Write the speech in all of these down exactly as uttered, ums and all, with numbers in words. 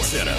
Center.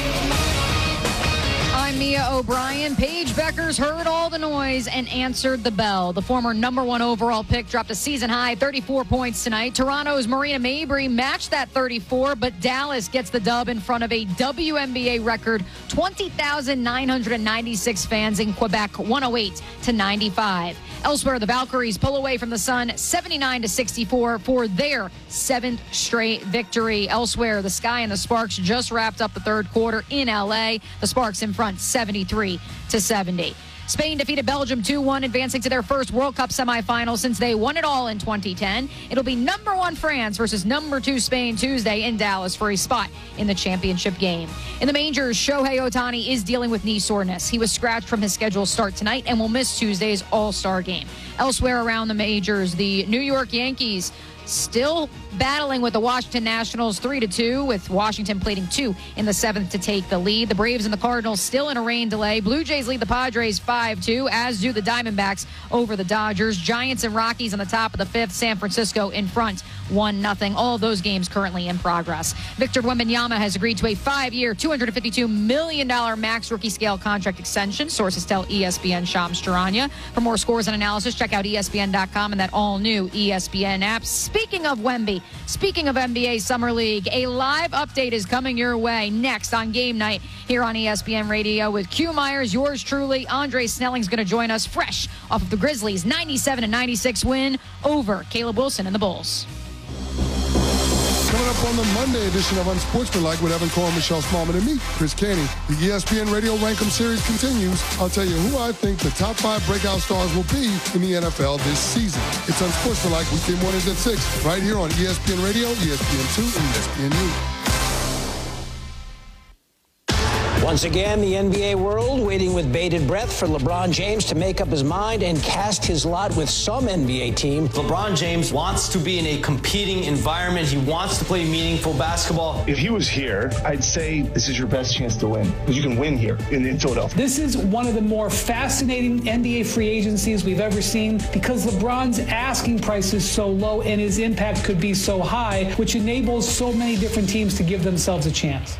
I'm Mia O'Brien. Paige Beckers heard all the noise and answered the bell. The former number one overall pick dropped a season-high thirty-four points tonight. Toronto's Marina Mabrey matched that thirty-four, but Dallas gets the dub in front of a W N B A record twenty thousand nine hundred ninety-six fans in Quebec, one oh eight to ninety-five. Elsewhere, the Valkyries pull away from the Sun seventy-nine to sixty-four for their seventh straight victory. Elsewhere, the Sky and the Sparks just wrapped up the third quarter in L A. The Sparks in front seventy-three to seventy. Spain defeated Belgium two one, advancing to their first World Cup semifinal since they won it all in twenty ten. It'll be number one France versus number two Spain Tuesday in Dallas for a spot in the championship game. In the majors, Shohei Ohtani is dealing with knee soreness. He was scratched from his scheduled start tonight and will miss Tuesday's All-Star game. Elsewhere around the majors, the New York Yankees still battling with the Washington Nationals three to two, with Washington pleading two in the seventh to take the lead. The Braves and the Cardinals still in a rain delay. Blue Jays lead the Padres five two, as do the Diamondbacks over the Dodgers. Giants and Rockies on the top of the fifth. San Francisco in front one nothing. All of those games currently in progress. Victor Wembanyama has agreed to a five-year, two hundred fifty-two million dollars max rookie scale contract extension. Sources tell E S P N Shams Charania. For more scores and analysis, check out E S P N dot com and that all-new E S P N app. Speaking of Wemby, speaking of N B A Summer League, a live update is coming your way next on Game Night here on E S P N Radio with Q Myers, yours truly. Andre Snelling's going to join us fresh off of the Grizzlies' ninety-seven to ninety-six win over Caleb Wilson and the Bulls. Coming up on the Monday edition of Unsportsmanlike with Evan Cole, Michelle Smallman, and me, Chris Caney. The E S P N Radio Rankum series continues. I'll tell you who I think the top five breakout stars will be in the N F L this season. It's Unsportsmanlike, weekday mornings at six, right here on E S P N Radio, E S P N two, and E S P N U. Once again, the N B A world waiting with bated breath for LeBron James to make up his mind and cast his lot with some N B A team. LeBron James wants to be in a competing environment. He wants to play meaningful basketball. If he was here, I'd say this is your best chance to win. Because you can win here in, in Philadelphia. This is one of the more fascinating N B A free agencies we've ever seen because LeBron's asking price is so low and his impact could be so high, which enables so many different teams to give themselves a chance.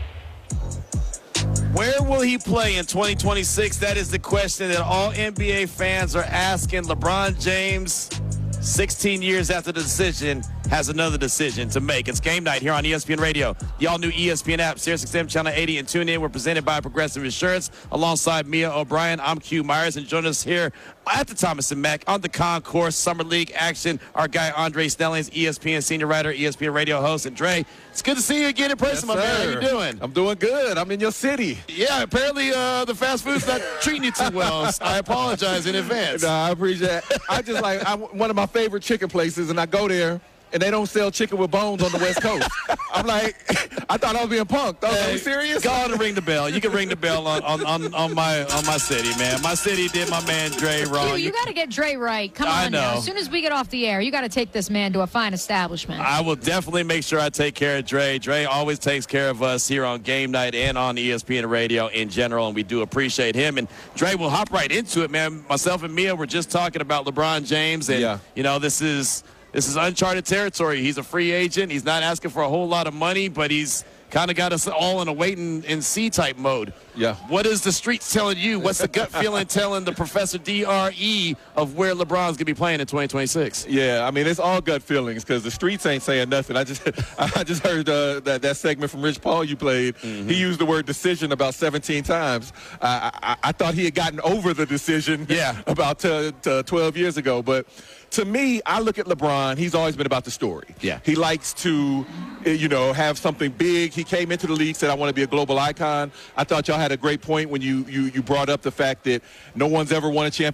Where will he play in twenty twenty-six? That is the question that all N B A fans are asking. LeBron James, sixteen years after the decision, has another decision to make. It's Game Night here on E S P N Radio. The all-new E S P N app, Sirius X M Channel eighty, and tune in. We're presented by Progressive Insurance. Alongside Mia O'Brien, I'm Q Myers, and join us here at the Thomas and Mack on the Concourse Summer League action. Our guy Andre Snelling's E S P N senior writer, E S P N radio host, and Dre, it's good to see you again in person, yes, my sir. man. How you doing? I'm doing good. I'm in your city. Yeah, apparently uh, the fast food's not treating you too well. I apologize in advance. No, I appreciate it. I just like I'm one of my favorite chicken places, and I go there, and they don't sell chicken with bones on the West Coast. I'm like, I thought I was being punked. I was, hey, are you serious? Go on and ring the bell. You can ring the bell on, on, on, on my on my city, man. My city did my man Dre wrong. You, you got to get Dre right. Come I on know. now. As soon as we get off the air, you got to take this man to a fine establishment. I will definitely make sure I take care of Dre. Dre always takes care of us here on Game Night and on E S P N Radio in general, and we do appreciate him. And Dre will hop right into it, man. Myself and Mia were just talking about LeBron James, and, yeah. you know, this is – This is uncharted territory. He's a free agent. He's not asking for a whole lot of money, but he's kind of got us all in a wait and, and see type mode. Yeah. What is the streets telling you? What's the gut feeling telling the Professor D R E of where LeBron's going to be playing in twenty twenty-six? Yeah, I mean, it's all gut feelings because the streets ain't saying nothing. I just I just heard uh, that, that segment from Rich Paul you played. Mm-hmm. He used the word decision about seventeen times. Uh, I, I thought he had gotten over the decision yeah. about uh, twelve years ago, but to me, I look at LeBron, he's always been about the story. Yeah. He likes to, you know, have something big. He came into the league, said, I want to be a global icon. I thought y'all had a great point when you, you, you brought up the fact that no one's ever won a championship